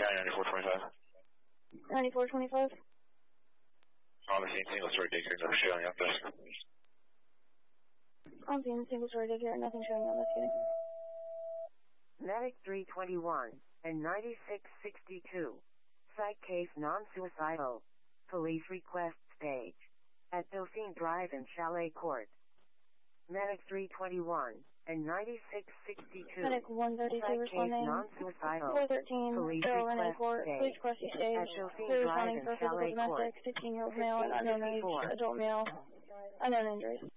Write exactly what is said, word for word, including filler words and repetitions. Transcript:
I ninety-four twenty-five. ninety-four twenty-five. On the scene, single story daycare, no showing up there. On scene, single story daycare, nothing showing on this unit. Medic three twenty-one and ninety-six sixty-two. Psych case non-suicidal. Police request stage. At Dauphine Drive in Chalet Court. Medic three twenty-one and ninety-six sixty-two. Medic one thirty-two responding. Non-suicidal. four thirteen, Police Carolina request Court. stage. Police request stage. At Dauphine They're Drive responding in for physical Chalet domestic, Court. sixteen-year-old male and unknown age, adult male, unknown injuries.